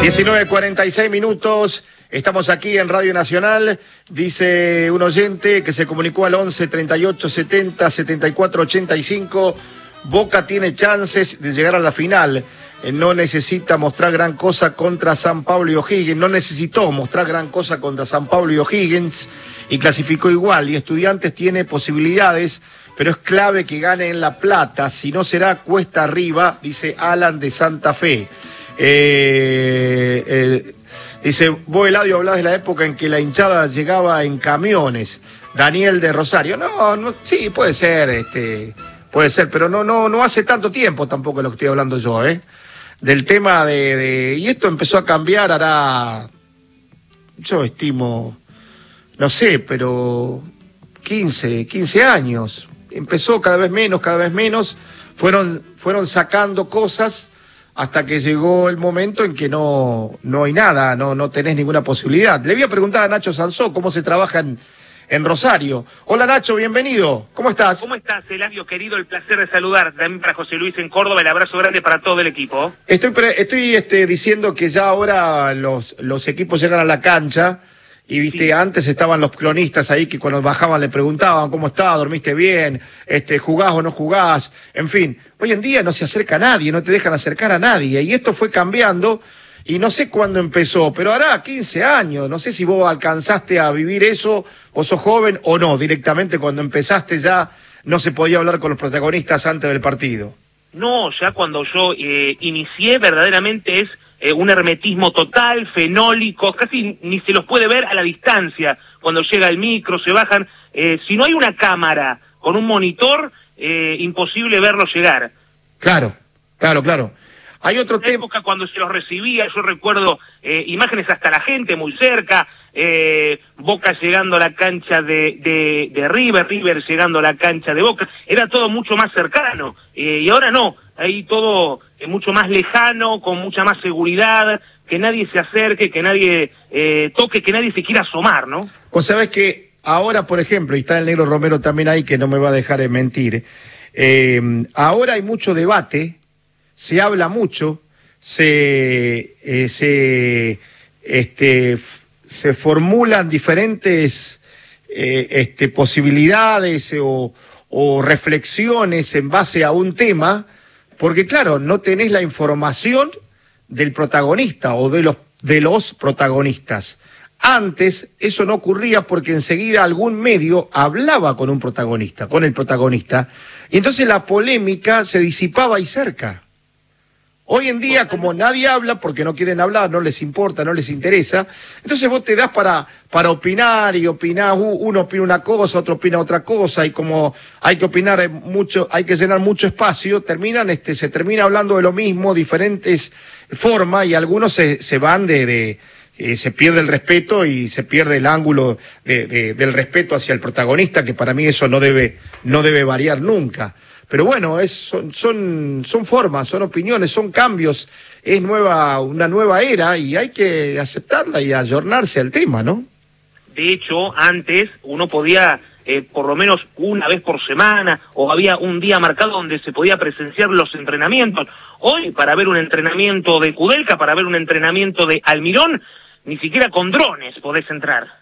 19:46, estamos aquí en Radio Nacional. Dice un oyente que se comunicó al 11 38 70 74 85. Boca tiene chances de llegar a la final. No necesita mostrar gran cosa contra San Pablo y O'Higgins. No necesitó mostrar gran cosa contra San Pablo y O'Higgins y clasificó igual. Y Estudiantes tiene posibilidades, pero es clave que gane en La Plata. Si no, será cuesta arriba, dice Alan de Santa Fe. Dice, vos, Eladio, hablás de la época en que la hinchada llegaba en camiones. Daniel de Rosario. No, sí, puede ser, pero no hace tanto tiempo tampoco lo que estoy hablando yo, del tema y esto empezó a cambiar, yo estimo, no sé, pero 15 años. Empezó cada vez menos, fueron sacando cosas hasta que llegó el momento en que no hay nada, no tenés ninguna posibilidad. Le voy a preguntar a Nacho Sansó cómo se trabaja en Rosario. Hola Nacho, bienvenido. ¿Cómo estás? ¿Cómo estás, Eladio, querido? El placer de saludar. También para José Luis en Córdoba, el abrazo grande para todo el equipo. Estoy diciendo que ya ahora los equipos llegan a la cancha y viste, sí. Antes estaban los cronistas ahí que cuando bajaban le preguntaban cómo está, dormiste bien, jugás o no jugás, en fin. Hoy en día no se acerca a nadie, no te dejan acercar a nadie, y esto fue cambiando, y no sé cuándo empezó, pero hará 15 años, no sé si vos alcanzaste a vivir eso, vos sos joven o no, directamente cuando empezaste ya no se podía hablar con los protagonistas antes del partido. No, ya cuando yo inicié verdaderamente es un hermetismo total, fenólico, casi ni se los puede ver a la distancia, cuando llega el micro, se bajan, si no hay una cámara con un monitor, imposible verlos llegar. Claro. Hay otro tema. En época cuando se los recibía, yo recuerdo imágenes hasta la gente muy cerca, Boca llegando a la cancha de River llegando a la cancha de Boca, era todo mucho más cercano, y ahora no, ahí todo mucho más lejano, con mucha más seguridad, que nadie se acerque, que nadie toque, que nadie se quiera asomar, ¿no? Vos sabés que ahora, por ejemplo, y está el Negro Romero también ahí, que no me va a dejar de mentir, ahora hay mucho debate, se habla mucho, se formulan diferentes posibilidades o reflexiones en base a un tema, porque claro, no tenés la información del protagonista o de los protagonistas. Antes eso no ocurría porque enseguida algún medio hablaba con el protagonista, y entonces la polémica se disipaba ahí cerca. Hoy en día, como nadie habla, porque no quieren hablar, no les importa, no les interesa, entonces vos te das para opinar y opinás, uno opina una cosa, otro opina otra cosa, y como hay que opinar mucho, hay que llenar mucho espacio, se termina hablando de lo mismo, diferentes formas, y algunos se van se pierde el respeto y se pierde el ángulo del respeto hacia el protagonista, que para mí eso no debe variar nunca. Pero bueno, son formas, son opiniones, son cambios, es una nueva era y hay que aceptarla y ayornarse al tema, ¿no? De hecho, antes uno podía, por lo menos una vez por semana, o había un día marcado donde se podía presenciar los entrenamientos. Hoy, para ver un entrenamiento de Kudelka, para ver un entrenamiento de Almirón, ni siquiera con drones podés entrar.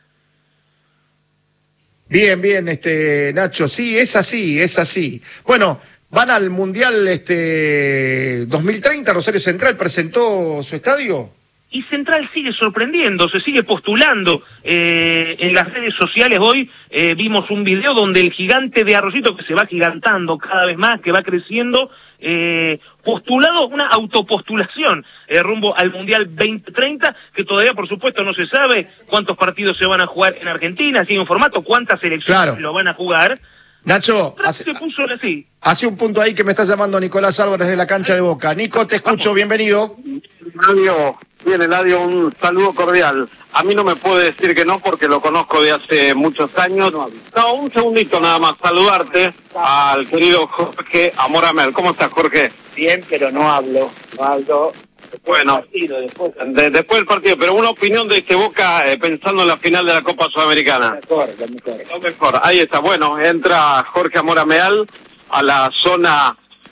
Bien, Nacho, sí, es así. Bueno, van al Mundial 2030, Rosario Central presentó su estadio. Y Central sigue sorprendiendo, se sigue postulando. En las redes sociales hoy vimos un video donde el gigante de Arroyito, que se va gigantando cada vez más, que va creciendo, postulado, una autopostulación rumbo al Mundial 2030, que todavía por supuesto no se sabe cuántos partidos se van a jugar en Argentina, sigue un formato, cuántas selecciones lo van a jugar. Nacho, hace un punto ahí que me está llamando Nicolás Álvarez de la cancha de Boca. Nico, te escucho, bienvenido. Eladio, un saludo cordial. A mí no me puede decir que no porque lo conozco de hace muchos años. No, un segundito nada más, saludarte al querido Jorge Amoramel. ¿Cómo estás, Jorge? Bien, pero no hablo. Bueno, después del partido, pero una opinión de Boca pensando en la final de la Copa Sudamericana. Lo mejor. Ahí está, bueno, entra Jorge Amoramel a la zona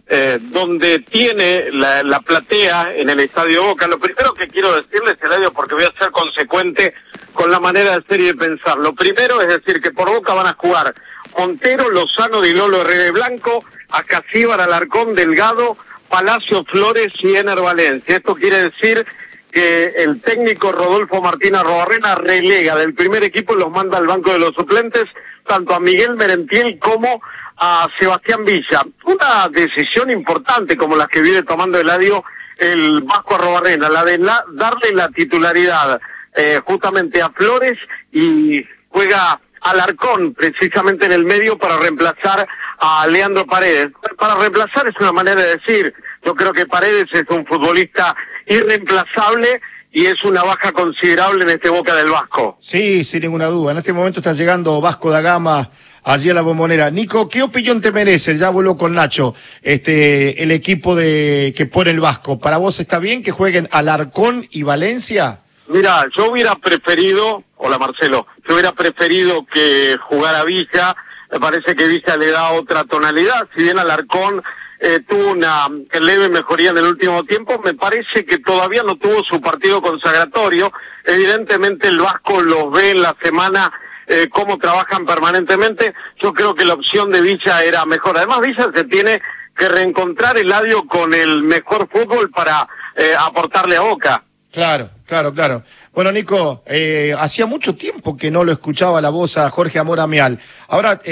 donde tiene la platea en el Estadio Boca. Lo primero que quiero decirles, Eladio, porque voy a ser consecuente con la manera de ser y de pensar. Lo primero es decir que por Boca van a jugar Montero, Lozano, Di Lolo, Herrera y Blanco, Acasíbar, Alarcón, Delgado, Palacio, Flores y Ener Valencia. Esto quiere decir que el técnico Rodolfo Martínez Arrobarrena relega del primer equipo y los manda al banco de los suplentes, tanto a Miguel Merentiel como a Sebastián Villa. Una decisión importante como la que viene tomando Eladio el Vasco Arrobarrena, la de darle la titularidad justamente a Flores, y juega Alarcón precisamente en el medio para reemplazar a Leandro Paredes. Para reemplazar es una manera de decir, yo creo que Paredes es un futbolista irreemplazable y es una baja considerable en este Boca del Vasco. Sí, sin ninguna duda. En este momento está llegando Vasco da Gama allí a la Bombonera. Nico, ¿qué opinión te merece? Ya vuelvo con Nacho. El equipo que pone el Vasco. ¿Para vos está bien que jueguen Alarcón y Valencia? Mira, yo hubiera preferido, hola Marcelo, yo hubiera preferido que jugara Villa. Me parece que Villa le da otra tonalidad. Si bien Alarcón tuvo una leve mejoría en el último tiempo, me parece que todavía no tuvo su partido consagratorio. Evidentemente el Vasco los ve en la semana cómo trabajan permanentemente. Yo creo que la opción de Villa era mejor. Además Villa se tiene que reencontrar, Eladio, con el mejor fútbol para aportarle a Boca. Claro. Bueno, Nico, hacía mucho tiempo que no lo escuchaba la voz a Jorge Amor Amial. Ahora,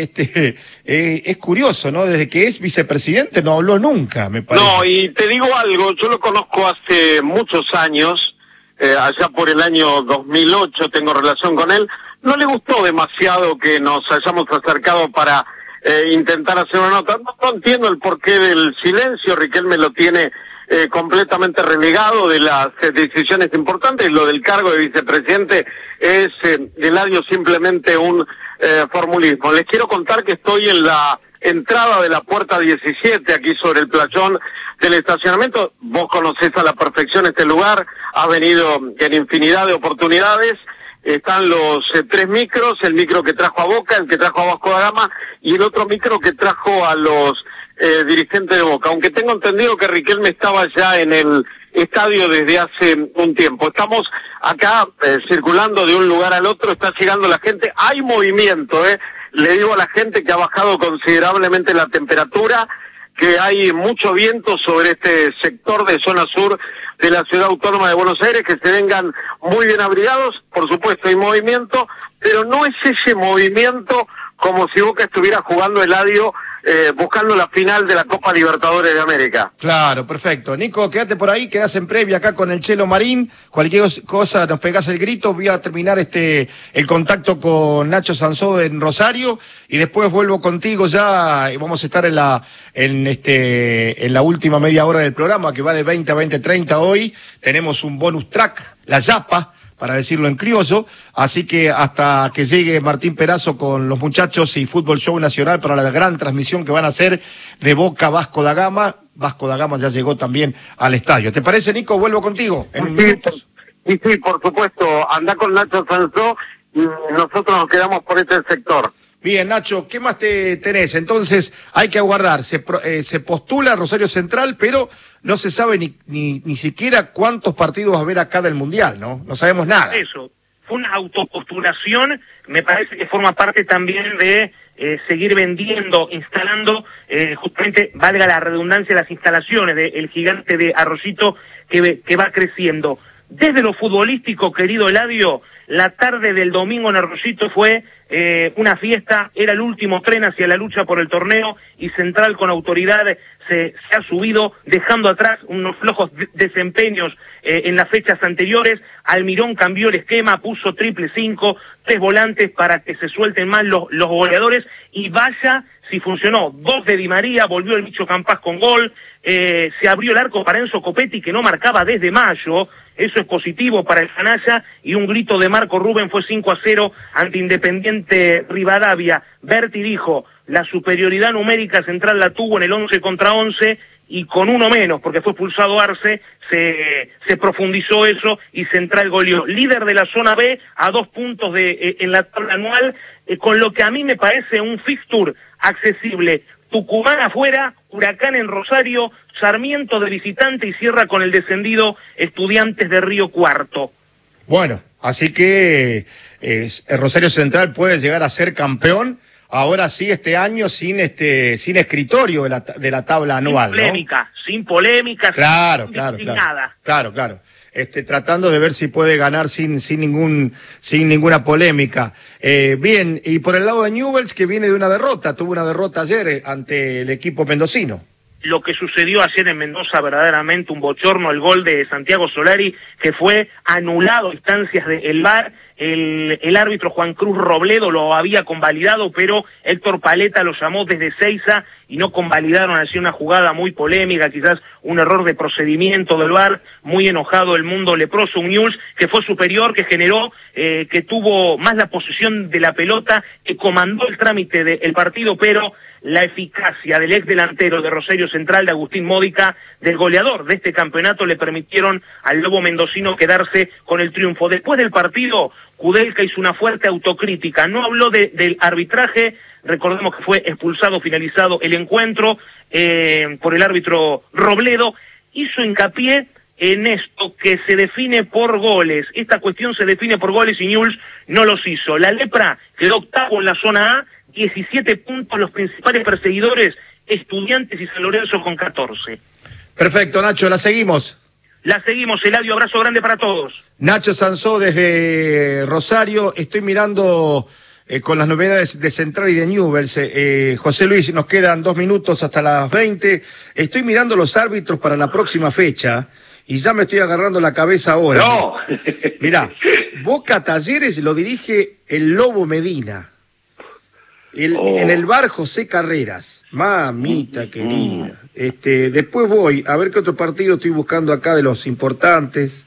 es curioso, ¿no? Desde que es vicepresidente no habló nunca, me parece. No, y te digo algo, yo lo conozco hace muchos años, allá por el año 2008 tengo relación con él. No le gustó demasiado que nos hayamos acercado para intentar hacer una nota. No entiendo el porqué del silencio. Riquelme lo tiene completamente relegado de las decisiones importantes. Lo del cargo de vicepresidente es, Eladio, simplemente un formulismo. Les quiero contar que estoy en la entrada de la puerta 17, aquí sobre el playón del estacionamiento. Vos conocés a la perfección este lugar, has venido en infinidad de oportunidades. Están los 3 micros, el micro que trajo a Boca, el que trajo a Vasco da Gama y el otro micro que trajo a los dirigente de Boca, aunque tengo entendido que Riquelme estaba ya en el estadio desde hace un tiempo. Estamos acá circulando de un lugar al otro, está llegando la gente, hay movimiento, le digo a la gente que ha bajado considerablemente la temperatura, que hay mucho viento sobre este sector de zona sur de la ciudad autónoma de Buenos Aires, que se vengan muy bien abrigados. Por supuesto hay movimiento, pero no es ese movimiento como si Boca estuviera jugando Eladio, buscando la final de la Copa Libertadores de América. Claro, perfecto. Nico, quédate por ahí, quedás en previa acá con el Chelo Marín. Cualquier cosa nos pegás el grito. Voy a terminar el contacto con Nacho Sansó en Rosario y después vuelvo contigo ya. Vamos a estar en la última media hora del programa, que va de 20 a 20:30 hoy. Tenemos un bonus track, la Yapa, para decirlo en criollo, así que hasta que llegue Martín Perazo con los muchachos y Fútbol Show Nacional para la gran transmisión que van a hacer de Boca Vasco da Gama. Vasco da Gama ya llegó también al estadio. ¿Te parece, Nico? Vuelvo contigo en minutos. Sí, por supuesto, anda con Nacho Sansó y nosotros nos quedamos por este sector. Bien, Nacho, ¿qué más tenés? Entonces hay que aguardar, se postula Rosario Central, pero no se sabe ni siquiera cuántos partidos va a haber acá del Mundial, ¿no? No sabemos nada. Eso, fue una autopostulación, me parece que forma parte también de seguir vendiendo, instalando, justamente, valga la redundancia, las instalaciones del gigante de Arroyito que va creciendo. Desde lo futbolístico, querido Eladio, la tarde del domingo en Arroyito fue una fiesta, era el último tren hacia la lucha por el torneo y Central con autoridad se ha subido, dejando atrás unos flojos desempeños en las fechas anteriores. Almirón cambió el esquema, puso 5-5, 3 volantes para que se suelten más los goleadores y vaya si funcionó. 2 de Di María, volvió el Micho Campás con gol, se abrió el arco para Enzo Copetti que no marcaba desde mayo. Eso es positivo para el canalla, y un grito de Marco Rubén fue 5-0 ante Independiente Rivadavia. Berti dijo, la superioridad numérica Central la tuvo en el 11 contra 11 y con uno menos, porque fue expulsado Arce, se profundizó eso y Central goleó. Líder de la zona B a 2 puntos en la tabla anual, con lo que a mí me parece un fixture accesible Tucumán afuera, Huracán en Rosario, Sarmiento de visitante y cierra con el descendido Estudiantes de Río Cuarto. Bueno, así que Rosario Central puede llegar a ser campeón, ahora sí este año sin escritorio de la tabla anual, sin polémica, claro, sin nada. Claro. Tratando de ver si puede ganar sin ninguna polémica. Bien, y por el lado de Newell's, que viene de una derrota, tuvo una derrota ayer ante el equipo mendocino. Lo que sucedió ayer en Mendoza, verdaderamente un bochorno, el gol de Santiago Solari, que fue anulado a instancias del VAR. El árbitro Juan Cruz Robledo lo había convalidado, pero Héctor Paleta lo llamó desde Ezeiza y no convalidaron. Así una jugada muy polémica, quizás un error de procedimiento del VAR, muy enojado el mundo leproso. Un Newell's que fue superior, que generó, que tuvo más la posesión de la pelota, que comandó el trámite del partido, pero la eficacia del ex delantero de Rosario Central, de Agustín Módica, del goleador de este campeonato, le permitieron al lobo mendocino quedarse con el triunfo. Después del partido, Kudelka hizo una fuerte autocrítica, no habló del arbitraje, recordemos que fue expulsado, finalizado el encuentro por el árbitro Robledo, hizo hincapié en esto que se define por goles, esta cuestión se define por goles y Newell's no los hizo. La Lepra quedó octavo en la zona A, 17 puntos, los principales perseguidores, Estudiantes y San Lorenzo con 14. Perfecto, Nacho, la seguimos. La seguimos, Eladio, abrazo grande para todos. Nacho Sansó desde Rosario, estoy mirando con las novedades de Central y de Newell's. José Luis, nos quedan 2 minutos hasta las 20. Estoy mirando los árbitros para la próxima fecha y ya me estoy agarrando la cabeza ahora. No. Mirá, Boca Talleres lo dirige el Lobo Medina. En el VAR José Carreras, mamita querida. Después voy a ver qué otro partido estoy buscando acá de los importantes.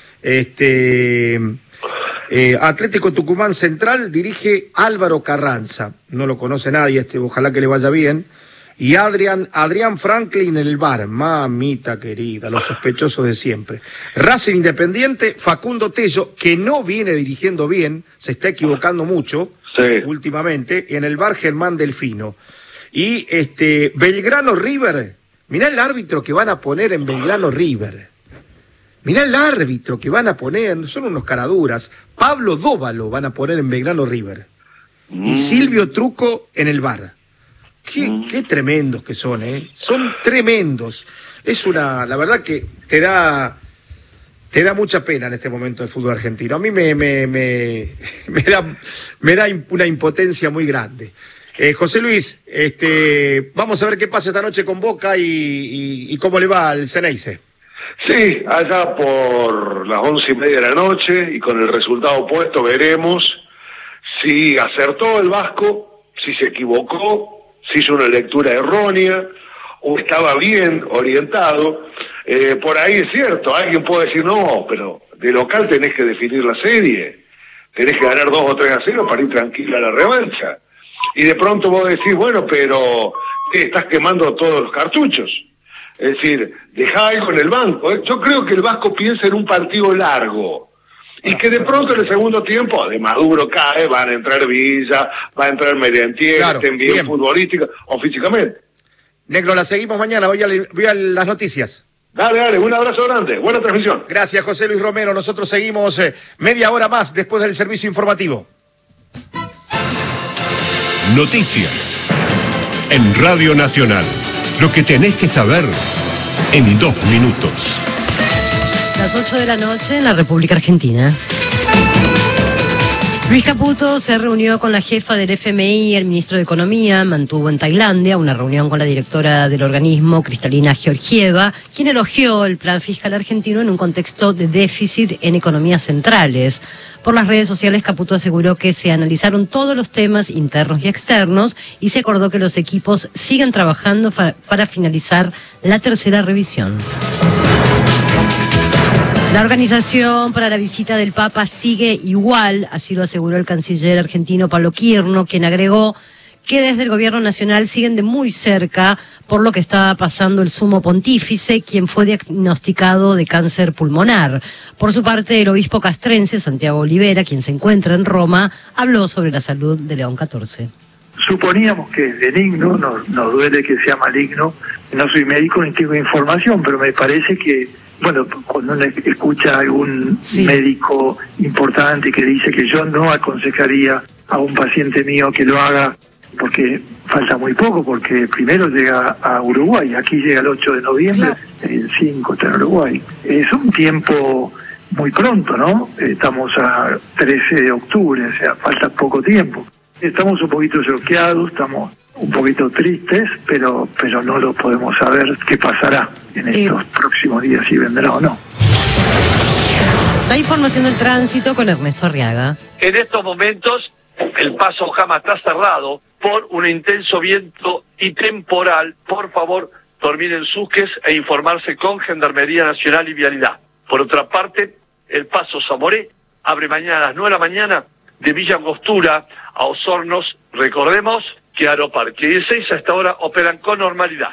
Atlético Tucumán Central dirige Álvaro Carranza, no lo conoce nadie, ojalá que le vaya bien. Y Adrián Franklin en el VAR, mamita querida, los sospechosos de siempre. Racing Independiente, Facundo Tello, que no viene dirigiendo bien, se está equivocando mucho. Sí. Últimamente, y en el VAR Germán Delfino. Y Belgrano River, mirá el árbitro que van a poner en Belgrano River. Mirá el árbitro que van a poner, son unos caraduras. Pablo Dóvalo van a poner en Belgrano River. Y Silvio Truco en el VAR. Qué tremendos que son, son tremendos. La verdad que te da mucha pena en este momento el fútbol argentino. A mí me da una impotencia muy grande. José Luis, vamos a ver qué pasa esta noche con Boca y cómo le va al Ceneice. Sí, allá por las 11:30 de la noche y con el resultado puesto veremos si acertó el Vasco, si se equivocó, si hizo una lectura errónea o estaba bien orientado. Por ahí es cierto, alguien puede decir, no, pero de local tenés que definir la serie, tenés que ganar 2 o 3-0 para ir tranquilo a la revancha. Y de pronto vos decís, bueno, pero estás quemando todos los cartuchos. Es decir, dejá algo en el banco. Yo creo que el Vasco piensa en un partido largo. Y que de pronto en el segundo tiempo, de Maduro cae, van a entrar Villa, va a entrar Merentiel, claro, estén bien futbolística o físicamente. Negro, la seguimos mañana, voy a las noticias. Dale, un abrazo grande, buena transmisión. Gracias, José Luis Romero. Nosotros seguimos media hora más después del servicio informativo. Noticias en Radio Nacional. Lo que tenés que saber en 2 minutos. Las 8 de la noche en la República Argentina. Luis Caputo se reunió con la jefa del FMI y el ministro de Economía, mantuvo en Tailandia una reunión con la directora del organismo, Cristalina Georgieva, quien elogió el plan fiscal argentino en un contexto de déficit en economías centrales. Por las redes sociales, Caputo aseguró que se analizaron todos los temas internos y externos y se acordó que los equipos siguen trabajando para finalizar la tercera revisión. La organización para la visita del Papa sigue igual, así lo aseguró el canciller argentino Pablo Quirno, quien agregó que desde el gobierno nacional siguen de muy cerca por lo que estaba pasando el sumo pontífice, quien fue diagnosticado de cáncer pulmonar. Por su parte, el obispo castrense, Santiago Olivera, quien se encuentra en Roma, habló sobre la salud de León XIV. Suponíamos que es benigno, nos duele que sea maligno. No soy médico ni tengo información, pero me parece que, bueno, cuando uno escucha a algún médico importante que dice que yo no aconsejaría a un paciente mío que lo haga, porque falta muy poco, porque primero llega a Uruguay, aquí llega el 8 de noviembre, el 5 está en Uruguay. Es un tiempo muy pronto, ¿no? Estamos a 13 de octubre, o sea, falta poco tiempo. Estamos un poquito choqueados, estamos un poquito tristes, pero no lo podemos saber qué pasará en estos próximos días, si vendrá o no. La información del tránsito con Ernesto Arriaga. En estos momentos, el paso Jama está cerrado por un intenso viento y temporal. Por favor, dormir en Susques e informarse con Gendarmería Nacional y Vialidad. Por otra parte, el paso Zamoré abre mañana a las 9 de la mañana de Villa Angostura a Osornos. Recordemos que Aeroparque y el 6 a esta hora operan con normalidad.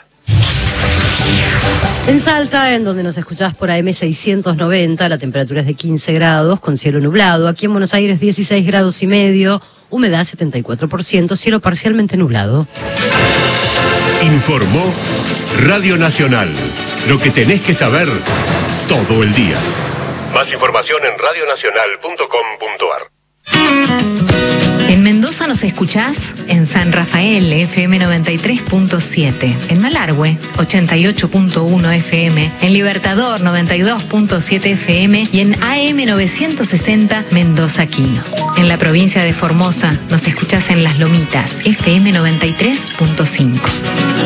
En Salta, en donde nos escuchás por AM690, la temperatura es de 15 grados con cielo nublado. Aquí en Buenos Aires 16 grados y medio, humedad 74%, cielo parcialmente nublado. Informó Radio Nacional. Lo que tenés que saber todo el día. Más información en radionacional.com.ar. En Mendoza nos escuchás en San Rafael, FM 93.7, en Malargüe, 88.1 FM, en Libertador, 92.7 FM y en AM 960 Mendoza Quino. En la provincia de Formosa nos escuchás en Las Lomitas, FM 93.5.